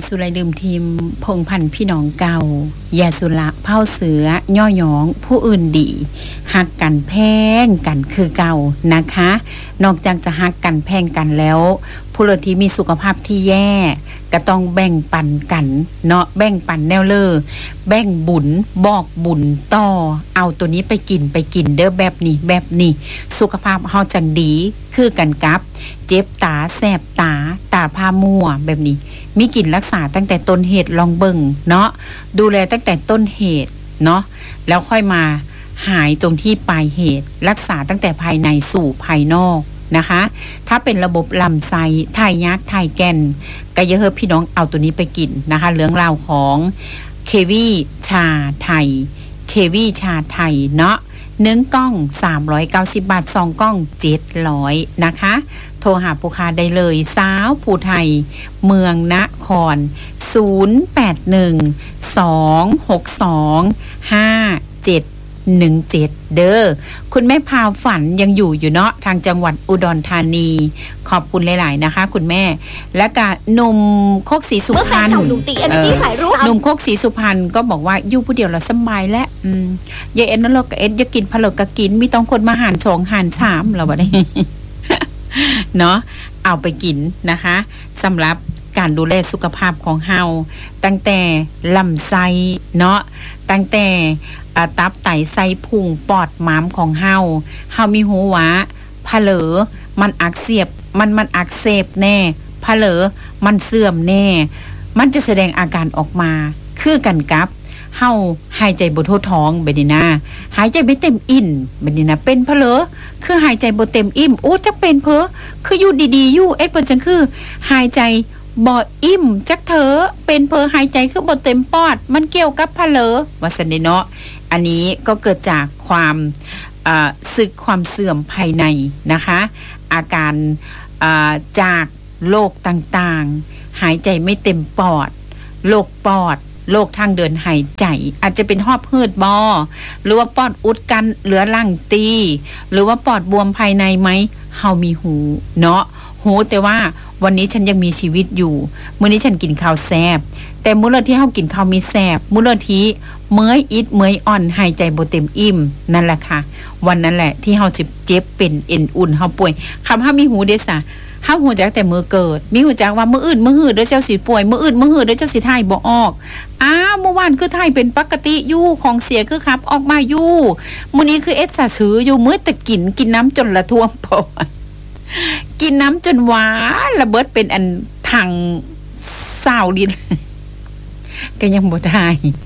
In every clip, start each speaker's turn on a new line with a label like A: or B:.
A: สุไลดื่มทีมพงพันธ์พี่น้องเก่ายาสุระเผาเสือย่อหยองผู้อื่นดีหักกันแพงกันคือเก่านะคะนอกจากจะหักกันแพงกันแล้วผู้ที่มีสุขภาพที่แย่ก็ต้องแบ่งปันกันเนาะแบ่งปันแนวเลอแบ่งบุญบอกบุญต่อเอาตัวนี้ไปกินเด้อแบบนี้สุขภาพเฮาจังดีคือกันกับเจ็บตาแสบตาผ้ามั่วแบบนี้มีกินรักษาตั้งแต่ต้นเหตุลองเบิ่งเนาะดูแลตั้งแต่ต้นเหตุเนาะแล้วค่อยมาหายตรงที่ปลายเหตุรักษาตั้งแต่ภายในสู่ภายนอกนะคะถ้าเป็นระบบลำไส้ถ่ายยักถ่ายแกนก็เยอะพี่น้องเอาตัวนี้ไปกินนะคะเรื่องราวของเควีชาไทยเนาะ1กล้อง390 บาท2กล้อง700นะคะโทรหาผู้ค้าได้เลยสาวผู้ไทยเมืองนคร0812625717เด้อคุณแม่พาวฝันยังอยู่เนาะทางจังหวัดอุดรธานีขอบคุณหลายๆนะคะคุณแม่และก็หนุ่มโคกศรีสุพรรณหนุ่มโคกศรีสุพรรณก็บอกว่าอยู่ผู้เดียวละสบายแล้วยายเอ็นนั่นเราก็เอ็ดอยากกินผลก็กินมีต้องคนมาหาร2หาร3แล้วบัดนี้ เนาะเอาไปกินนะคะสำหรับการดูแลสุขภาพของเฮาตั้งแต่ลำไส้เนาะตั้งแต่ตับไตไส้พุงปอดม้ามของเฮามีหูหวาผะเหลอมันอักเสบมันอักเสบแน่ผะเหลอมันเสื่อมแน่มันจะแสดงอาการออกมาคือกันกับเฮาหายใจบ่ทั่วท้องแบบนี้นะหายใจไม่เต็มอิ่มแบบนี้นะเป็นผะเหลอคือหายใจบ่เต็มอิ่มโอ้จักเป็นเพอคืออยู่ดีๆอยู่เปิ้นจังคือหายใจบ่อิ่มจักเถอเป็นเพอหายใจคือบ่เต็มปอดมันเกี่ยวกับผะเหลอว่าซั่นเด้เนาะอันนี้ก็เกิดจากความสึกความเสื่อมภายในนะคะอาการจากโรคต่างๆหายใจไม่เต็มปอดโรคปอดโรคทางเดินหายใจอาจจะเป็นหอบหืดบอหรือว่าปอดอุดกันเหลือรั่งตีหรือว่าปอดบวมภายในไหมเฮามีหูเนาะหูแต่ว่าวันนี้ฉันยังมีชีวิตอยู่มื้อนี้ฉันกินข้าวแซ่บแต่มื้อที่เฮากินข้าวมีแซ่บมื้อที่เมื่อยอิดเมื่อยอ่อนหายใจบ่เต็มอิ่มนั่นแหละค่ะวันนั้นแหละที่เฮาเจ็บเป็นเอ็นอุ่นเฮาป่วยคำเฮามีหูเด้ซะเฮาฮู้จักแต่มื้อเกิดมีฮู้จักว่ามื้ออื่นมื้อหื้อเด้อเจ้าสิป่วยมื้ออื่นมื้อหื้อเด้อเจ้าสิถ่ายบ่ออกเมื่อวานคือถ่ายเป็นปกติอยู่ของเสียคือครับออกมาอยู่มื้อนี้คือเอสซะซื้ออยู่มื้อแต่กินน้ำจนละท่วมปอดกินน้ำจนหวานระเบิดเป็นอันถังสาวดินก็ยังบ่ได้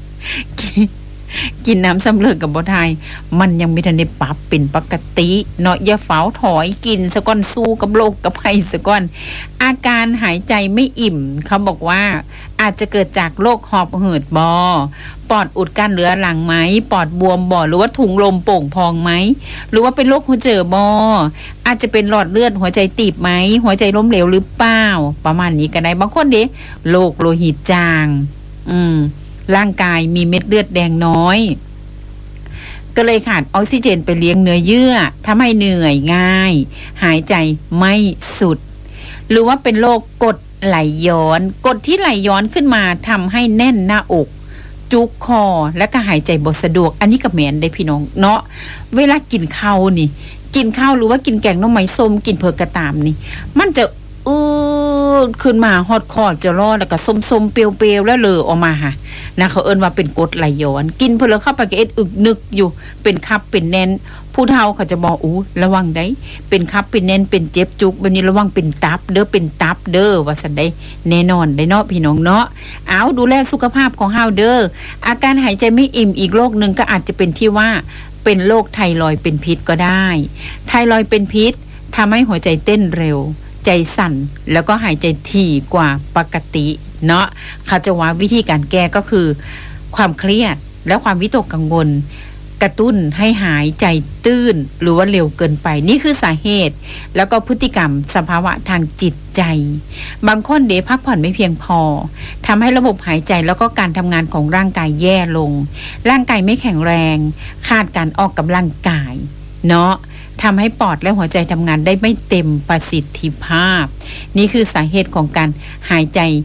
A: กินน้ำสำเร็จกับบ่ได้มันยังไม่ทันได้ปรับเป็นปกติเนาะอย่าเฝ้าถอยกินซะก่อนสู้กับโรคกับภัยซะก่อนอาการหายใจไม่อิ่มเขาบอกว่าอาจจะเกิดจากโรคหอบหืดบ่ปอดอุดกั้นเรื้อรังไหมปอดบวมบ่หรือว่าถุงลมโป่งพองไหมหรือว่าเป็นโรคหัวใจบ่อาจจะเป็นหลอดเลือดหัวใจตีบไหมหัวใจล้มเหลวหรือเปล่าประมาณนี้ก็ได้บางคนเด้โรคโลหิตจางร่างกายมีเม็ดเลือดแดงน้อยก็เลยขาดออกซิเจนไปเลี้ยงเนื้อเยื่อทำให้เหนื่อยง่ายหายใจไม่สุดหรือว่าเป็นโรคกรดไหลย้อนกรดที่ไหลย้อนขึ้นมาทำให้แน่นหน้าอกจุกคอและก็หายใจบ่สะดวกอันนี้ก็แม่นได้พี่น้องเนาะเวลากินข้าวนี่กินข้าวหรือว่ากินแกงหน่อไม้ส้มกินเผือกกระตามนี่มันจะขึ้นมาฮอดคอจะรอแล้วก็ส้มๆเปรี้ยวๆแล้วเลอออกมาค่ะนะเขาเอิ้นว่าเป็นกรดไหลย้อนกินเพิ่นแล้วเข้าไปก็เอ็ดอึกนึกอยู่เป็นคับเป็นแน่นผู้เฒ่าเขาจะบอกระวังได้เป็นคับเป็นแน่นเป็นเจ็บจุกแบบนี้ระวังเป็นตับเด้อเป็นตับเด้อว่าซั่นได้แน่นอนได้เนาะพี่น้องเนาะเอาดูแลสุขภาพของเฮาเด้ออาการหายใจไม่อิ่มอีกโรคนึงก็อาจจะเป็นที่ว่าเป็นโรคไทรอยด์เป็นพิษก็ได้ไทรอยด์เป็นพิษทำให้หัวใจเต้นเร็วใจสั่นแล้วก็หายใจถี่กว่าปกติเนาะเขาจะว่าวิธีการแก้ก็คือความเครียดและความวิตกกังวลกระตุ้นให้หายใจตื้นหรือว่าเร็วเกินไปนี่คือสาเหตุแล้วก็พฤติกรรมสภาวะทางจิตใจบางคนพักผ่อนไม่เพียงพอทำให้ระบบหายใจแล้วก็การทำงานของร่างกายแย่ลงร่างกายไม่แข็งแรงขาดการออกกำลังกายเนาะทำให้ปอดและหัวใจทำงานได้ไม่เต็มประสิทธิภาพนี่คือสาเหตุของการหายใจ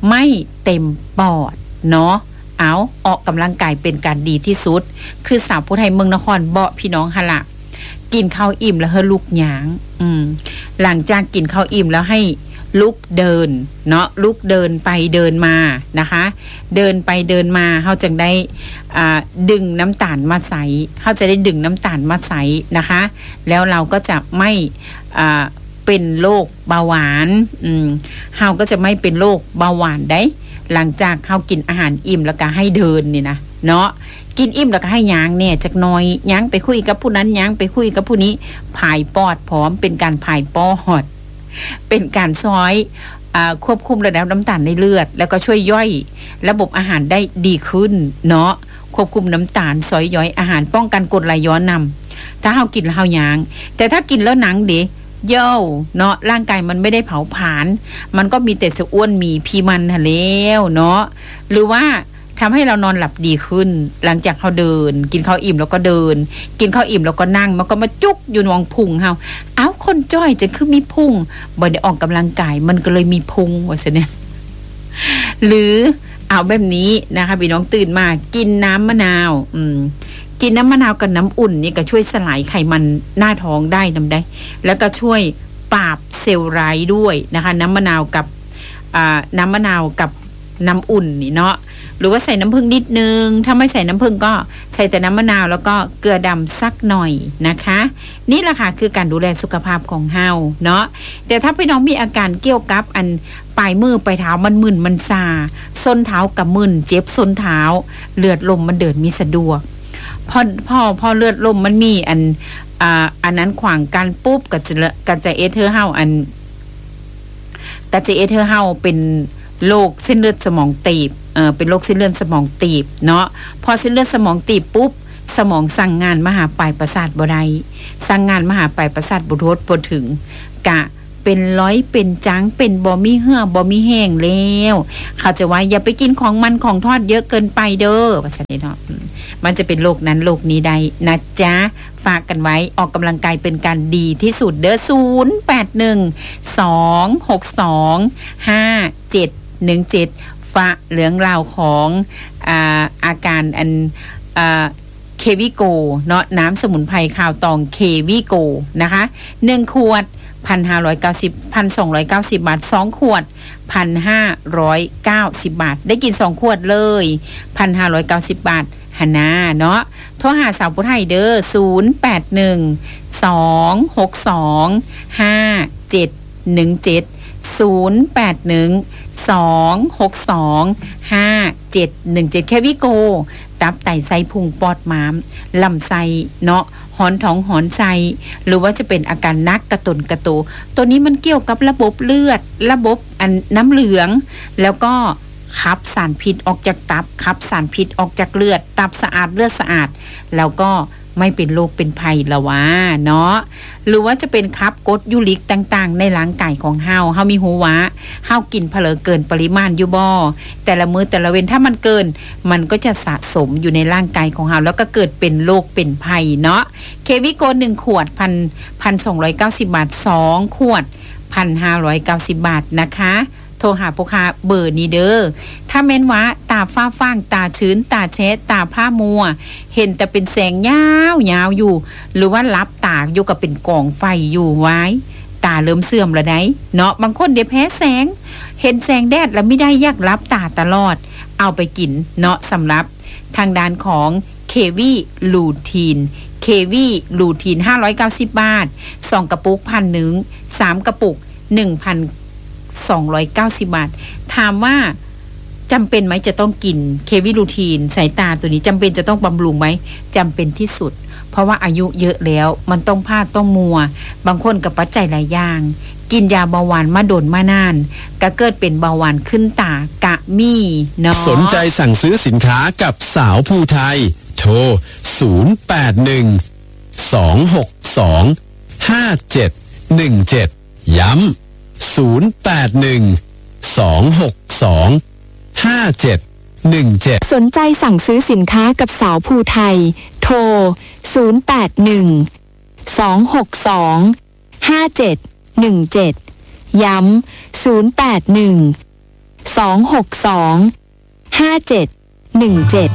A: ไม่เต็มปอดเนาะเอาออกกำลังกายเป็นการดีที่สุดคือสาวผู้ไทยเมืองนครเบาะพี่น้องหะละกินข้าวอิ่มแล้วให้ลุกหยางหลังจากกินข้าวอิ่มแล้วให้ลุกเดินเนาะลุกเดินไปเดินมานะคะเดินไปเดินมาเขาจึงได้ดึงน้ำตาลมาใส่เขาจะได้ดึงน้ำตาลมาใส่นะคะแล้วเราก็จะไม่เป็นโรคเบาหวานเขาก็จะไม่เป็นโรคเบาหวานได้หลังจากเขากินอาหารอิ่มแล้วก็ให้เดินนี่นะเนาะกินอิ่มแล้วก็ให้ย้างเนี่ยจักน้อยย้างไปคุยกับผู้นั้นย้างไปคุยกับผู้นี้ผายปอดพร้อมเป็นการผายปอดเป็นการซ้อยควบคุมระดับน้ำตาลในเลือดแล้วก็ช่วยย่อยระบบอาหารได้ดีขึ้นเนาะควบคุมน้ำตาลซ้อยย่อยอาหารป้องกันกรดไหลย้อนนำถ้าเฮากินแล้วเฮาย้างแต่ถ้ากินแล้วหนังเดเย่าเนาะร่างกายมันไม่ได้เผาผลาญมันก็มีแต่สะอ้วนมีพีมันทะแล้วเนาะหรือว่าทำให้เรานอนหลับดีขึ้นหลังจากเขาเดินกินข้าวอิ่มแล้วก็เดินกินข้าวอิ่มแล้วก็นั่งมันก็มาจุกอยู่นวงพุงเฮาเอ้าคนจ้อยจะคือมีพุงบ่ได้ออกกำลังกายมันก็เลยมีพุงว่าซะเนี่ยหรือเอาแบบนี้นะคะพี่น้องตื่นมากินน้ำมะนาวกินน้ำมะนาวกับน้ำอุ่นนี่ก็ช่วยสลายไขมันหน้าท้องได้นำได้แล้วก็ช่วยปราบเซลล์ร้ายด้วยนะคะน้ำมะนาวกับน้ำมะนาวกับน้ำอุ่นนี่เนาะหรือว่าใส่น้ำผึ้งนิดนึงถ้าไม่ใส่น้ำผึ้งก็ใส่แต่น้ำมะนาวแล้วก็เกลือดำสักหน่อยนะคะนี่แหละค่ะคือการดูแลสุขภาพของเฮาเนาะแต่ถ้าพี่น้องมีอาการเกี่ยวกับอันปลายมือปลายเท้ามันมึนมันซาส้นเท้ากับมึนเจ็บส้นเท้าเลือดลมมันเดินมีสะดวกพอเลือดลมมันมีอันนั้นขวางกันปุ๊บกับจะเอเธอร์เฮากับจะเอเธอร์เฮาเป็นโรคเส้นเลือดสมองตีบเป็นโรคเส้นเลือดสมองตีบเนาะพอเส้นเลือดสมองตีบปุ๊บสมองสั่งงานมาหาปลายประสาทบ่ได้สั่งงานมาหาปลายประสาทบ่ทั่วถึงกะเป็นร้อยเป็นจังเป็นบ่มีเหือบ่มีแห้งแล้วเขาจะว่าอย่าไปกินของมันของทอดเยอะเกินไปเด้อว่าซั่นเนาะมันจะเป็นโรคนั้นโรคนี้ได้นะจ๊ะฝากกันไว้ออกกำลังกายเป็นการดีที่สุดเด้อ0812625717ฝากเรื่องราวของอาการเควิโกเนาะน้ำสมุนไพรข่าวตองเควิโกนะคะ1ขวด1,290 บาท2ขวด 1,590 บาทได้กิน2ขวดเลย 1,590 บาทหานาเนาะโทรหาสาวผู้ไทยเด้อ0812625717 แค่วิโกตับไตไส้พุงปอดม้ามลำไส้เนาะหอนท้องหอนไส้หรือว่าจะเป็นอาการนักกระตุนกระตูตัวนี้มันเกี่ยวกับระบบเลือดระบบน้ำเหลืองแล้วก็ขับสารพิษออกจากตับขับสารพิษออกจากเลือดตับสะอาดเลือดสะอาดแล้วก็ไม่เป็นโรคเป็นภัยละวะเนาะหรือว่าจะเป็นขับกรดยูริกต่างๆในร่างกายของเฮามีหูวะเฮากินเผลอเกินปริมาณอยู่บ่แต่ละมื้อแต่ละเว้นถ้ามันเกินมันก็จะสะสมอยู่ในร่างกายของเฮาแล้วก็เกิดเป็นโรคเป็นภัยเนาะเควิโก1ขวด1,290 บาท2ขวด 1,590 บาทนะคะโทรหาผู้ค้าเบอร์นี้เด้อถ้าแม้นว่าตาฟ้าฟางตาชื้นตาแฉะตาผ้ามัวเห็นแต่เป็นแสงยาวอยู่หรือว่ารับตาอยู่กับเป็นกองไฟอยู่ไว้ตาเริ่มเสื่อมแล้วได้เนาะบางคนเดี๋ยวแพ้แสงเห็นแสงแดดแล้วไม่ได้อยากรับตาตลอดเอาไปกินเนาะสำหรับทางด้านของเควีลูทีน590 บาท2กระปุก 1,000 3กระปุก 1,290 บาทถามว่าจำเป็นไหมจะต้องกินเควิลูทีนสายตาตัวนี้จำเป็นจะต้องบำรุงไหมจำเป็นที่สุดเพราะว่าอายุเยอะแล้วมันต้องพลาดต้องมัวบางคนกับปัจจัยหลายอย่างกินยาเบาหวานมาโดนมานานก็เกิดเป็นเบาหวานขึ้นตากะมี่เนาะส
B: นใจสั่งซื้อสินค้ากับสาวภูไทยโทร081-262-5717ย้ำ081-262-5717
C: สนใจสั่งซื้อสินค้ากับสาวภูไทยโทร081-262-5717ย้ำ081-262-5717 262 5717